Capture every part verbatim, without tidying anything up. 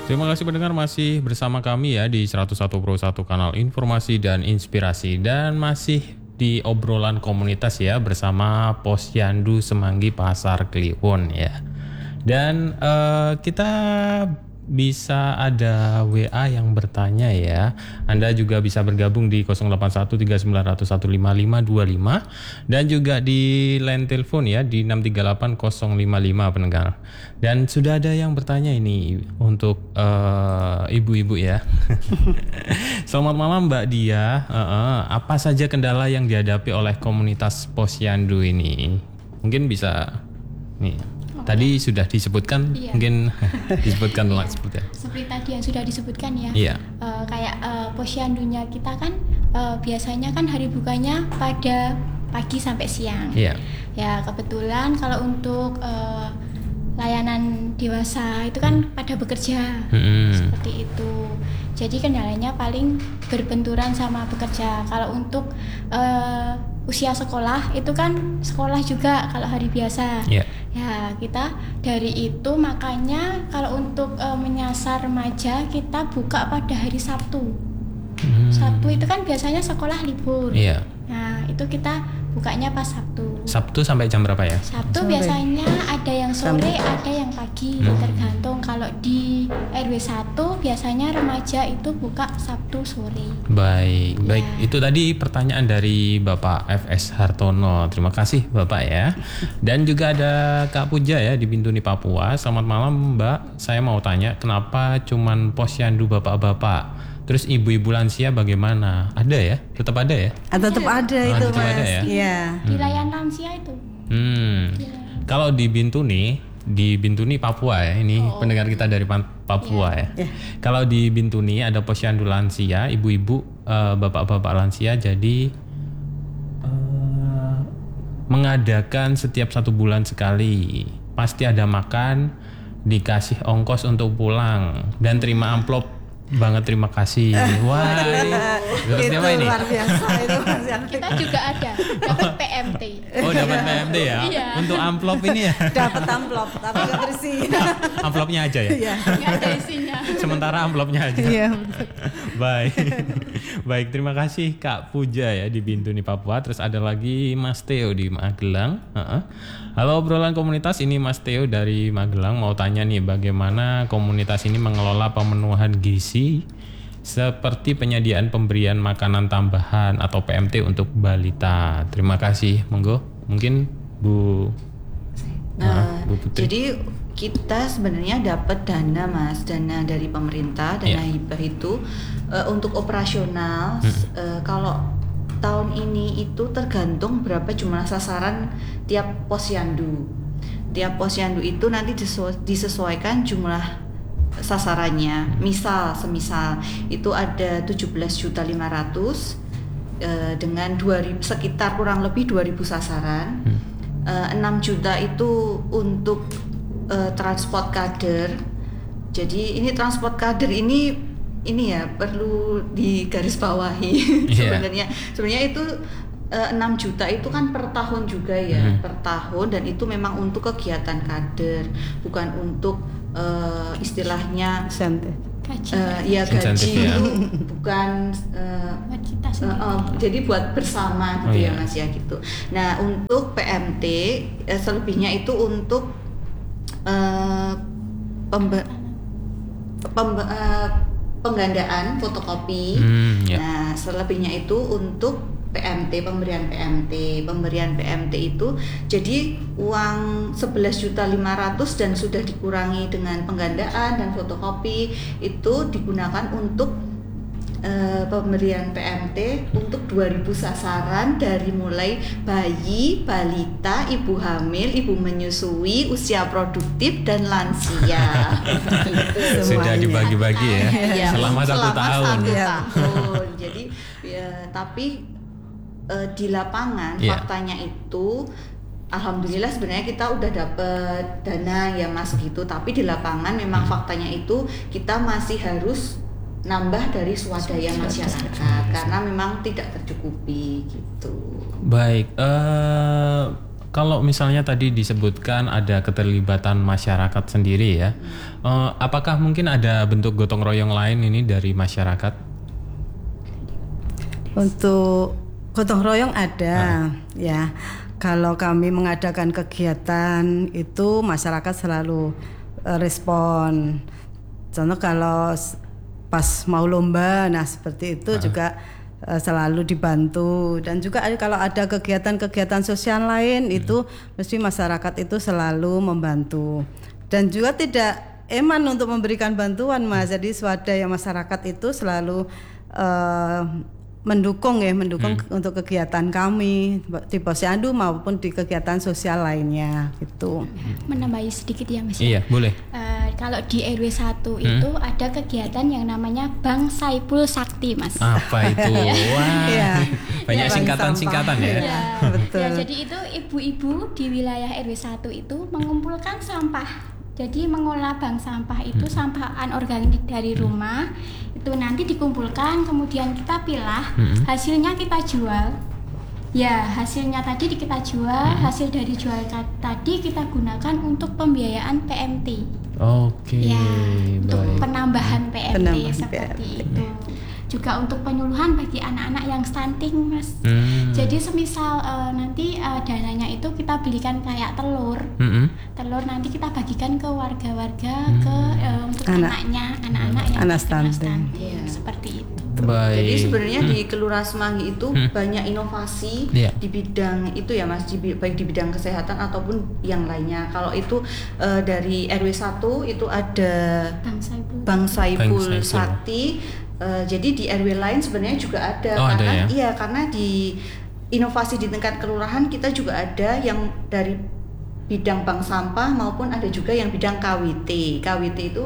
Terima kasih pendengar masih bersama kami ya di seratus satu koma satu kanal informasi dan inspirasi, dan masih di obrolan komunitas ya bersama Posyandu Semanggi Pasar Kliwon ya. Dan uh, kita bisa ada W A yang bertanya ya. Anda juga bisa bergabung di nol delapan satu tiga sembilan nol satu lima lima dua lima dan juga di line telepon ya di enam tiga delapan nol lima lima pendengar. Dan sudah ada yang bertanya ini untuk uh, ibu-ibu ya. Selamat malam Mbak Dia. Uh, uh, apa saja kendala yang dihadapi oleh komunitas Posyandu ini? Mungkin bisa nih. Tadi sudah disebutkan, iya. Mungkin disebutkan ulang seperti apa? Seperti tadi yang sudah disebutkan ya. Iya. Uh, kayak uh, posyandunya kita kan uh, biasanya kan hari bukanya pada pagi sampai siang. Iya. Ya kebetulan kalau untuk uh, layanan dewasa itu kan hmm. pada bekerja, hmm. seperti itu. Jadi kendalanya paling berbenturan sama bekerja. Kalau untuk uh, usia sekolah itu kan sekolah juga kalau hari biasa. Yeah. Ya kita dari itu makanya kalau untuk uh, menyasar remaja kita buka pada hari Sabtu. Hmm. Sabtu itu kan biasanya sekolah libur. Yeah. Nah itu kita bukanya pas Sabtu. Sabtu sampai jam berapa ya? Sabtu sore. Biasanya ada yang sore, sampai. Ada yang pagi, hmm. tergantung. Kalau di R W satu biasanya remaja itu buka Sabtu sore. Baik, ya. baik. Itu tadi pertanyaan dari Bapak F S Hartono. Terima kasih Bapak ya. Dan juga ada Kak Puja ya di Bintuni Papua. Selamat malam Mbak. Saya mau tanya kenapa cuman posyandu bapak-bapak? Terus ibu-ibu lansia bagaimana? Ada ya? Tetap ada ya? Ah, tetap ada oh, itu tetap Mas. Ada ya? Iya. Di layanan lansia itu. Hmm. Ya. Kalau di Bintuni, di Bintuni Papua ya, ini oh. pendengar kita dari Papua ya. ya. ya. Kalau di Bintuni ada posyandu lansia, ibu-ibu, uh, bapak-bapak lansia, jadi uh, mengadakan setiap satu bulan sekali. Pasti ada makan, dikasih ongkos untuk pulang, dan terima amplop. Banget terima kasih. Wah, itu ini? luar biasa itu Mas. Kita juga ada dapat P M T. Oh dapat P M T ya? Iya. Untuk amplop ini ya? Dapat amplop tapi nggak bersih. Amplopnya aja ya? Iya. Nggak ada isinya. Sementara amplopnya aja. Iya. Baik, baik terima kasih Kak Puja ya di Bintuni Papua. Terus ada lagi Mas Theo di Magelang. Uh-uh. Halo obrolan komunitas, ini Mas Theo dari Magelang. Mau tanya nih bagaimana komunitas ini mengelola pemenuhan gizi seperti penyediaan pemberian makanan tambahan atau P M T untuk balita. Terima kasih. Monggo, mungkin Bu Nah, Bu Putri. Jadi kita sebenarnya dapat dana Mas, dana dari pemerintah, dana yeah. hibah itu uh, untuk operasional. Hmm. Uh, kalau tahun ini itu tergantung berapa jumlah sasaran tiap posyandu. Tiap posyandu itu nanti disesuaikan jumlah sasarannya. Misal, semisal itu ada tujuh belas juta lima ratus eh, dengan dua ribu, sekitar kurang lebih dua ribu sasaran. Hmm. Eh, enam juta itu untuk eh, transport kader. Jadi ini transport kader ini ini ya perlu digarisbawahi. Yeah. sebenarnya sebenarnya itu uh, enam juta itu kan per tahun juga ya, mm-hmm. per tahun, dan itu memang untuk kegiatan kader, bukan untuk uh, istilahnya insentif. Uh, ya gaji ya. itu bukan uh, uh, uh, jadi buat bersama gitu. Oh, ya, iya. Mas ya gitu. Nah, untuk P M T uh, selebihnya itu untuk uh, pembe- pembe- uh, penggandaan fotokopi. Hmm, ya. Nah, selebihnya itu untuk P M T, pemberian P M T. Pemberian P M T itu jadi uang sebelas juta lima ratus dan sudah dikurangi dengan penggandaan dan fotokopi itu digunakan untuk uh, pemberian P M T untuk dua ribu sasaran dari mulai bayi, balita, ibu hamil, ibu menyusui, usia produktif dan lansia. Gitu. Sudah dibagi-bagi ya, ya selama satu selama tahun. Satu ya. tahun. Jadi ya, tapi uh, di lapangan yeah. faktanya itu alhamdulillah sebenarnya kita udah dapet dana ya Mas gitu, tapi di lapangan memang hmm. faktanya itu kita masih harus nambah dari swadaya masyarakat karena memang tidak tercukupi gitu. Baik, uh, kalau misalnya tadi disebutkan ada keterlibatan masyarakat sendiri ya, hmm. uh, apakah mungkin ada bentuk gotong royong lain ini dari masyarakat? Untuk gotong royong ada, ah. ya. Kalau kami mengadakan kegiatan itu masyarakat selalu uh, respon. Contoh kalau pas mau lomba, nah seperti itu ah. juga selalu dibantu, dan juga kalau ada kegiatan-kegiatan sosial lain hmm. itu mesti masyarakat itu selalu membantu, dan juga tidak eman untuk memberikan bantuan Mas. Jadi swadaya masyarakat itu selalu uh, mendukung ya mendukung hmm. untuk kegiatan kami di Posyandu maupun di kegiatan sosial lainnya gitu. Menambahi sedikit ya Mas. Iya, boleh. Uh, kalau di R W satu hmm. itu ada kegiatan yang namanya Bank Saipul Sakti Mas. Apa itu? Wah. Ya. Banyak singkatan-singkatan ya. Ya. Betul. Ya, jadi itu ibu-ibu di wilayah R W satu itu mengumpulkan sampah. Jadi mengolah bank sampah itu hmm. sampah anorganik dari rumah itu nanti dikumpulkan, kemudian kita pilah, hmm. hasilnya kita jual. Ya, hasilnya tadi kita jual, hmm. hasil dari jual tadi kita gunakan untuk pembiayaan P M T. Oke. Ya, baik. untuk penambahan P M T penambahan seperti P M T. itu. Juga untuk penyuluhan bagi anak-anak yang stunting Mas. Hmm. Jadi semisal uh, nanti uh, dananya itu kita belikan kayak telur, hmm. telur nanti kita bagikan ke warga-warga hmm. ke uh, untuk anak. anaknya, anak-anak yang anak stunting, stunting. Yeah. Seperti itu. Baik. Jadi sebenarnya hmm. di Kelurahan Semanggi itu hmm. banyak inovasi yeah. di bidang itu ya Mas, di, baik di bidang kesehatan ataupun yang lainnya. Kalau itu uh, dari R W satu itu ada Bank Saipul, Bank Saipul, Bank Saipul. Sakti. Uh, jadi di R W lain sebenarnya juga ada, oh, karena ada ya? iya karena di inovasi di tingkat kelurahan kita juga ada yang dari bidang bank sampah maupun ada juga yang bidang K W T. K W T itu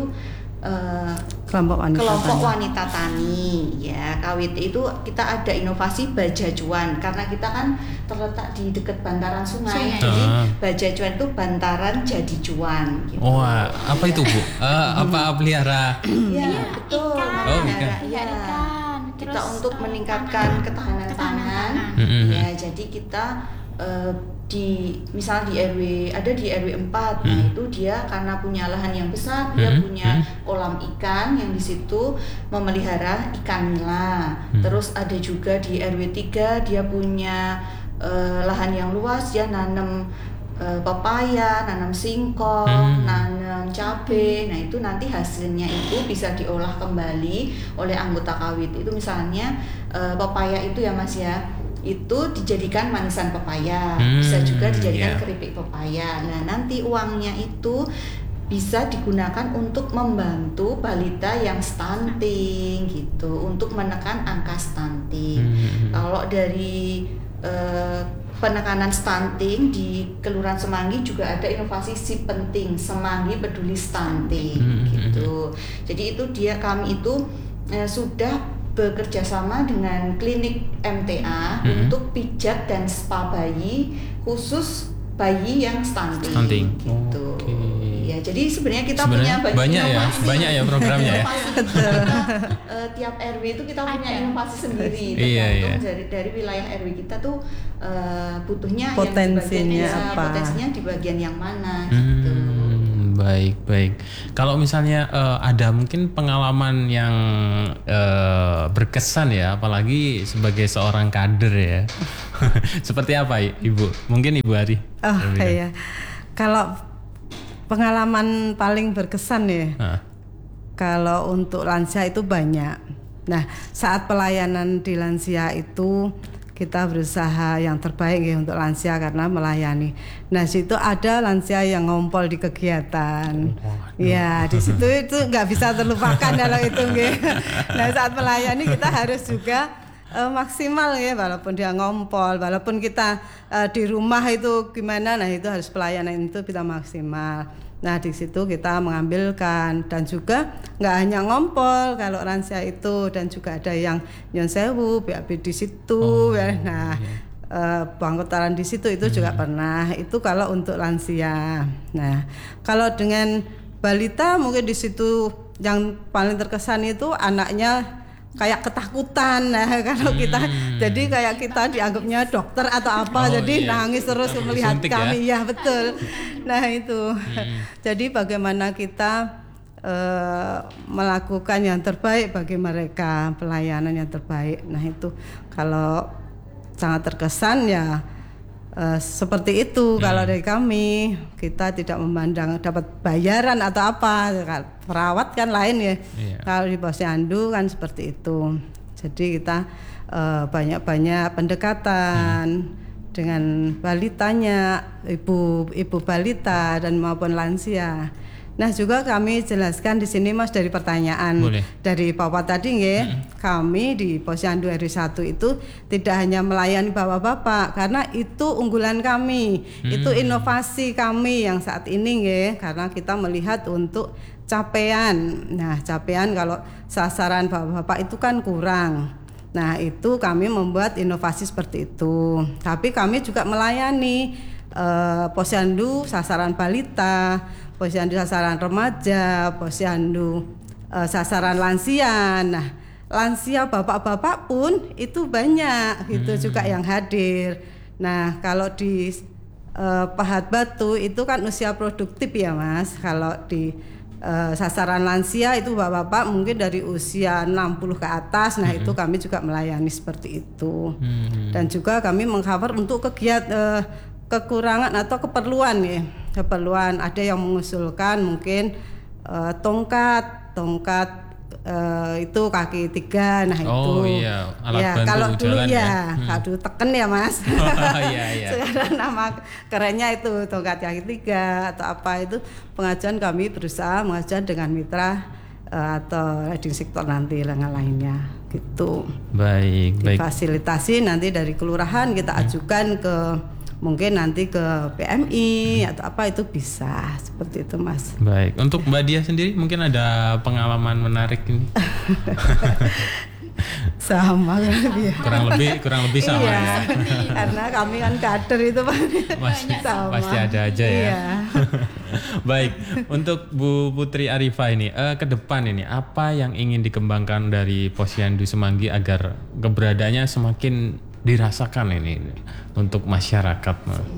uh, kelompok wanita kelompok tani. wanita tani ya. K W T itu kita ada inovasi bajajuan karena kita kan terletak di dekat bantaran sungai, sungai. jadi uh. bajajuan itu bantaran jadi cuan gitu. Oh, apa itu Bu? Uh, apa pelihara? Iya, betul. Ikan. Oh, ikan. Ya. Ikan. Kita Terus, untuk uh, meningkatkan ketahanan, ketahanan pangan. Mm-hmm. Ya, jadi kita uh, di misal di R W ada di R W empat, hmm. nah itu dia karena punya lahan yang besar, dia hmm. punya hmm. kolam ikan yang di situ memelihara ikan nila. Hmm. Terus ada juga di R W tiga dia punya uh, lahan yang luas, dia nanam uh, pepaya, nanam singkong, hmm. nanam cabai. Nah itu nanti hasilnya itu bisa diolah kembali oleh anggota K W T. Itu misalnya uh, pepaya itu ya Mas ya, itu dijadikan manisan pepaya, hmm, bisa juga dijadikan yeah. keripik pepaya. Nah nanti uangnya itu bisa digunakan untuk membantu balita yang stunting gitu, untuk menekan angka stunting. Hmm. Kalau dari eh, penekanan stunting di Kelurahan Semanggi juga ada inovasi si penting Semanggi Peduli Stunting hmm. gitu. Jadi itu dia kami itu eh, sudah bekerja sama dengan klinik M T A hmm. untuk pijat dan spa bayi khusus bayi yang stunting, stunting. gitu. Okay. Ya, jadi sebenarnya kita sebenarnya punya banyak, banyak ya, banyak ya programnya ya. kita, uh, tiap R W itu kita punya inovasi sendiri. Iya, iya. dari dari wilayah R W kita tuh uh, butuhnya potensinya yang di bagian, apa? Potensinya di bagian yang mana hmm. gitu. Baik, baik. Kalau misalnya uh, ada mungkin pengalaman yang uh, berkesan ya, apalagi sebagai seorang kader ya. Seperti apa Ibu? Mungkin Ibu Ari. Oh iya. Kalau pengalaman paling berkesan ya. Hah? Kalau untuk lansia itu banyak. Nah, saat pelayanan di lansia itu kita berusaha yang terbaik ya untuk lansia karena melayani. Nah, situ ada lansia yang ngompol di kegiatan. Oh, ya, di situ itu nggak bisa terlupakan kalau itu. Nah, saat melayani kita harus juga uh, maksimal ya, walaupun dia ngompol, walaupun kita uh, di rumah itu gimana, nah itu harus pelayanan itu kita maksimal. Nah di situ kita mengambilkan, dan juga nggak hanya ngompol kalau lansia itu, dan juga ada yang nyon sewu, B A B di situ, oh, ya. Nah iya. uh, bangkotaran di situ itu hmm. juga pernah. Itu kalau untuk lansia. Nah kalau dengan balita mungkin di situ yang paling terkesan itu anaknya kayak ketakutan. Nah, kalau kita Hmm. jadi kayak kita dianggapnya dokter atau apa, Oh, jadi iya. nangis terus Kita melihat disuntik kami. ya? Ya, betul. Nah, itu. Jadi bagaimana kita eh, melakukan yang terbaik bagi mereka, pelayanan yang terbaik. Nah, itu kalau sangat terkesan ya eh, seperti itu. Hmm. Kalau dari kami, kita tidak memandang dapat bayaran atau apa. Perawat kan lain ya. Iya. Kalau di Posyandu kan seperti itu. Jadi kita eh, banyak-banyak pendekatan Hmm. dengan balitanya, ibu ibu balita dan maupun lansia. Nah, juga kami jelaskan di sini Mas dari pertanyaan Boleh. dari Bapak tadi nggih. Hmm. Kami di Posyandu R W satu itu tidak hanya melayani bapak-bapak karena itu unggulan kami. Hmm. Itu inovasi kami yang saat ini nggih, karena kita melihat untuk capaian. Nah, capaian kalau sasaran bapak-bapak itu kan kurang. Nah, itu kami membuat inovasi seperti itu. Tapi kami juga melayani eh, Posyandu sasaran balita, Posyandu sasaran remaja, Posyandu eh, sasaran lansia. Nah, lansia bapak-bapak pun itu banyak gitu Hmm. juga yang hadir. Nah, kalau di eh, Pahat Batu itu kan usia produktif ya Mas. Kalau di eh, sasaran lansia itu bapak-bapak mungkin dari usia enam puluh ke atas. Nah, Hmm. itu kami juga melayani seperti itu. Hmm. Dan juga kami mengcover untuk kegiatan eh, kekurangan atau keperluan ya. Keperluan ada yang mengusulkan mungkin eh, tongkat, tongkat eh, itu kaki tiga. Nah, Oh, itu. iya, alat ya, bantu kalau dulu jalan ya, ya. Hmm. kalau teken ya Mas. Oh, iya, iya. Sekarang nama kerennya itu tongkat kaki tiga atau apa itu pengajuan kami berusaha mengajukan dengan mitra eh, atau leading sector nanti dengan lainnya gitu. Baik, baik. Difasilitasi nanti dari kelurahan kita ajukan ke mungkin nanti ke P M I atau apa itu bisa seperti itu Mas. Baik, untuk Mbak Dia sendiri mungkin ada pengalaman menarik ini. Sama kan lebih. Kurang lebih kurang lebih sama Iya, ya. karena kami kan kader itu Pak. Pasti, Sama. pasti ada aja ya. Iya. Baik, untuk Bu Putri Arifah ini, eh, ke depan ini apa yang ingin dikembangkan dari Posyandu Semanggi agar keberadaannya semakin dirasakan ini untuk masyarakat?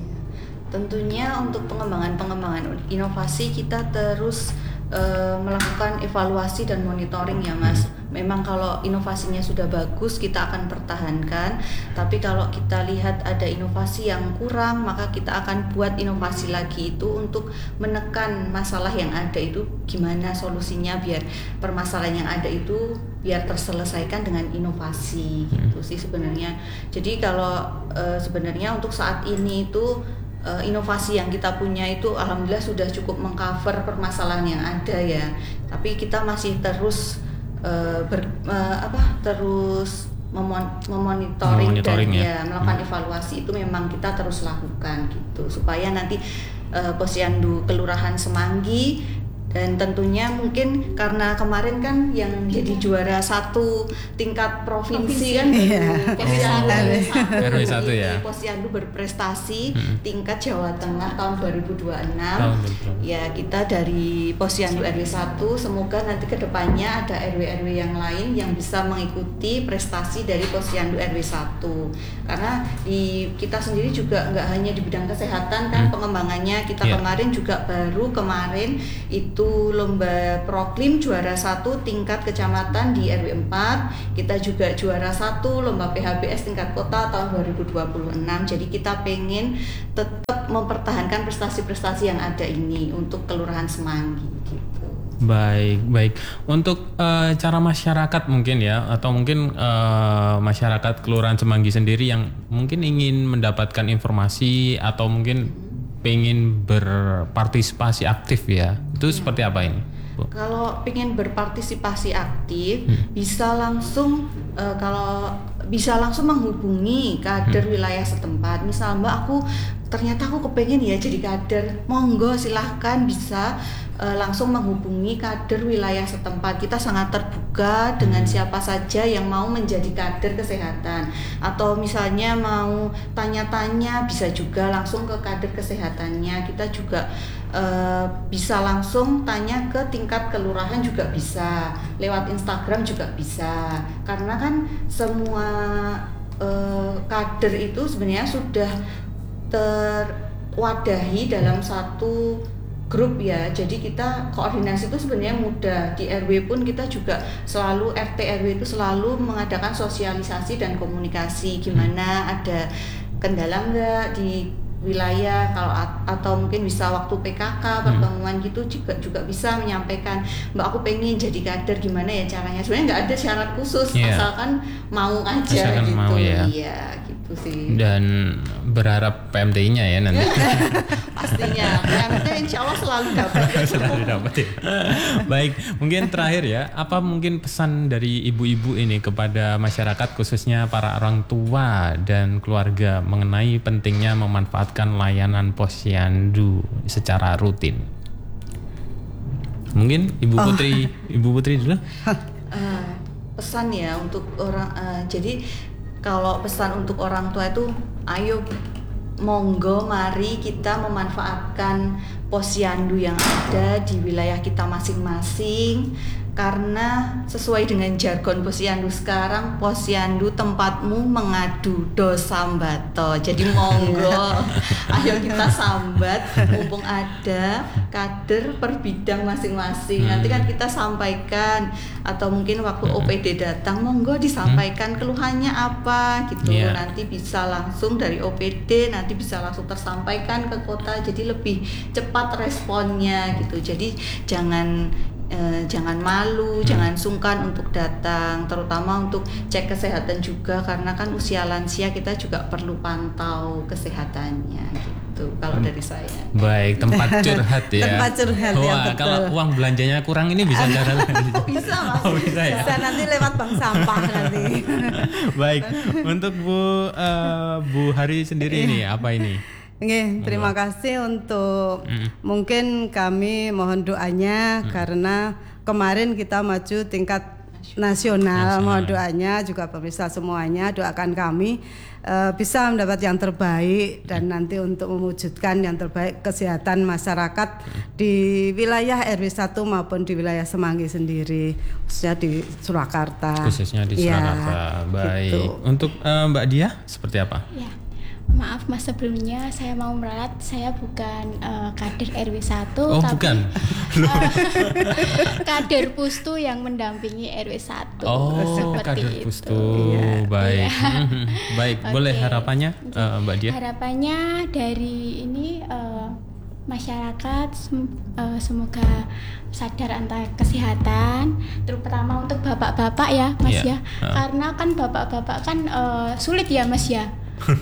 Tentunya untuk pengembangan-pengembangan inovasi kita terus eh, melakukan evaluasi dan monitoring ya Mas. Memang kalau inovasinya sudah bagus kita akan pertahankan, tapi kalau kita lihat ada inovasi yang kurang maka kita akan buat inovasi lagi itu untuk menekan masalah yang ada itu gimana solusinya biar permasalahan yang ada itu biar terselesaikan dengan inovasi gitu sih sebenarnya. Jadi kalau eh, sebenarnya untuk saat ini itu Uh, inovasi yang kita punya itu alhamdulillah sudah cukup mengcover permasalahan yang ada ya. Tapi kita masih terus uh, ber, uh, apa terus memon memonitoring, Memonitoring dan ya. ya melakukan evaluasi itu memang kita terus lakukan gitu supaya nanti uh, Posyandu Kelurahan Semanggi dan tentunya mungkin karena kemarin kan yang jadi juara satu tingkat provinsi, kan Iya. Posyandu R W satu ya. Posyandu berprestasi tingkat Jawa Tengah tahun dua ribu dua puluh enam. Tahun dua ribu dua puluh enam. Ya kita dari Posyandu R W satu semoga nanti kedepannya ada R W R W yang lain yang bisa mengikuti prestasi dari Posyandu R W satu. Karena di kita sendiri juga nggak hanya di bidang kesehatan kan Hmm. pengembangannya kita Yeah. kemarin juga baru kemarin itu lomba proklim juara satu tingkat kecamatan di R W empat, kita juga juara satu lomba P H B S tingkat kota tahun dua ribu dua puluh enam. Jadi kita pengen tetap mempertahankan prestasi-prestasi yang ada ini untuk Kelurahan Semanggi gitu. Baik, baik. Untuk eh, cara masyarakat mungkin ya, atau mungkin eh, masyarakat Kelurahan Semanggi sendiri yang mungkin ingin mendapatkan informasi atau mungkin pengen berpartisipasi aktif ya, itu ya. Seperti apa ini, Bu? Kalau pengen berpartisipasi aktif, hmm. bisa langsung uh, kalau bisa langsung menghubungi kader hmm. wilayah setempat. Misal Mbak aku ternyata aku kepengen ya jadi kader, monggo silahkan bisa uh, langsung menghubungi kader wilayah setempat. Kita sangat terbuka dengan siapa saja yang mau menjadi kader kesehatan, atau misalnya mau tanya-tanya bisa juga langsung ke kader kesehatannya. Kita juga uh, bisa langsung tanya ke tingkat kelurahan juga bisa, lewat Instagram juga bisa, karena kan semua uh, kader itu sebenarnya sudah terwadahi dalam satu grup ya. Jadi kita koordinasi itu sebenarnya mudah. Di R W pun kita juga selalu, R T R W itu selalu mengadakan sosialisasi dan komunikasi, gimana ada kendala enggak di wilayah, kalau atau mungkin bisa waktu P K K pertemuan gitu juga juga bisa menyampaikan, Mbak aku pengen jadi kader, gimana ya caranya. Sebenarnya nggak ada syarat khusus, yeah. asalkan mau aja asalkan gitu. Mau, ya. Iya gitu sih. Dan berharap P M T I-nya ya nanti. Pastinya P M T I insya Allah selalu dapat. Selalu dapat ya. Baik, mungkin terakhir ya, apa mungkin pesan dari ibu-ibu ini kepada masyarakat khususnya para orang tua dan keluarga mengenai pentingnya memanfaatkan layanan Posyandu secara rutin? Mungkin Ibu Putri, oh. Ibu Putri dulu. Uh, pesan ya untuk orang, uh, jadi kalau pesan untuk orang tua itu, ayo monggo mari kita memanfaatkan Posyandu yang ada di wilayah kita masing-masing, karena sesuai dengan jargon Posyandu sekarang, Posyandu tempatmu mengadu dosa sambato. Jadi monggo ayo kita sambat, mumpung ada kader per bidang masing-masing. Nanti kan kita sampaikan, atau mungkin waktu O P D datang monggo disampaikan keluhannya apa gitu. Yeah. Nanti bisa langsung dari O P D nanti bisa langsung tersampaikan ke kota, jadi lebih cepat responnya gitu. Jadi jangan Eh, jangan malu, hmm. jangan sungkan untuk datang, terutama untuk cek kesehatan juga, karena kan usia lansia kita juga perlu pantau kesehatannya gitu. Kalau dari saya. Baik, tempat curhat ya. Tempat curhat. Wah, ya, kalau uang belanjanya kurang ini bisa cara oh, bisa Mas. Oh, bisa ya. Bisa nanti lewat bank sampah nanti. Baik, untuk Bu uh, Bu Hari sendiri ini apa ini? Oke, terima kasih untuk mm. mungkin kami mohon doanya mm. karena kemarin kita maju tingkat nasional, nasional. Mohon doanya juga pemirsa semuanya, doakan kami uh, bisa mendapat yang terbaik dan mm. nanti untuk mewujudkan yang terbaik kesehatan masyarakat mm. di wilayah R W satu maupun di wilayah Semanggi sendiri, khususnya di Surakarta. Khususnya di Surakarta. Ya, baik. Gitu. Untuk uh, Mbak Dia seperti apa? Ya. Maaf Mas, sebelumnya saya mau meralat, saya bukan uh, kader R W satu, oh, tapi bukan. uh, kader Pustu yang mendampingi R W satu. Oh, seperti kader itu. Pustu. Ya. Baik. Ya. Baik, okay. Boleh harapannya uh, Mbak Dia? Harapannya dari ini uh, masyarakat sem- uh, semoga sadar antara kesehatan, terutama untuk bapak-bapak ya Mas yeah. ya. Uh. Karena kan bapak-bapak kan uh, sulit ya Mas ya.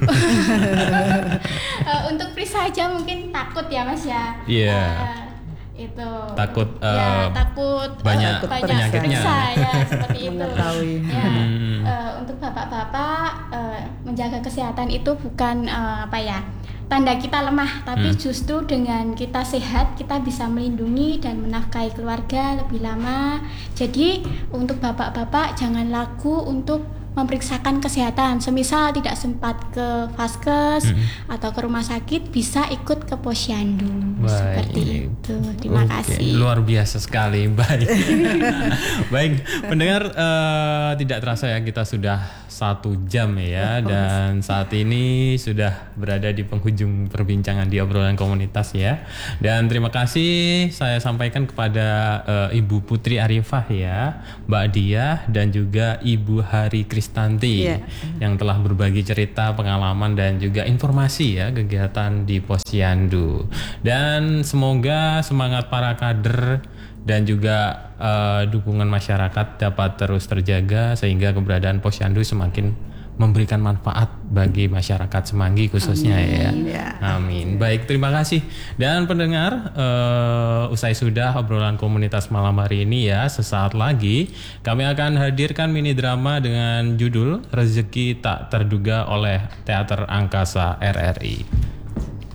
uh, untuk Pris saja mungkin takut ya Mas ya. Iya. Yeah. Uh, itu. Takut. Uh, ya takut banyak, uh, banyak penyakitnya. Ya seperti itu. Ya. Hmm. Uh, untuk bapak-bapak uh, menjaga kesehatan itu bukan uh, apa ya tanda kita lemah, tapi hmm. justru dengan kita sehat kita bisa melindungi dan menafkahi keluarga lebih lama. Jadi untuk bapak-bapak jangan ragu untuk memeriksakan kesehatan, semisal tidak sempat ke Vaskes hmm. atau ke rumah sakit, bisa ikut ke Posyandu. Baik. Seperti itu. Terima Oke. kasih. Luar biasa sekali. Baik. Baik, pendengar, uh, tidak terasa ya kita sudah satu jam ya, dan saat ini sudah berada di penghujung perbincangan di obrolan komunitas ya. Dan terima kasih saya sampaikan kepada uh, Ibu Putri Arifah ya, Mbak Dia dan juga Ibu Hari Kristanti yeah. yang telah berbagi cerita, pengalaman dan juga informasi ya kegiatan di Posyandu. Dan semoga semangat para kader dan juga uh, dukungan masyarakat dapat terus terjaga sehingga keberadaan Posyandu semakin memberikan manfaat bagi masyarakat Semanggi khususnya. Amin. ya. Amin. Baik, terima kasih. Dan pendengar, uh, usai sudah obrolan komunitas malam hari ini ya, sesaat lagi kami akan hadirkan mini drama dengan judul Rezeki Tak Terduga oleh Teater Angkasa R R I.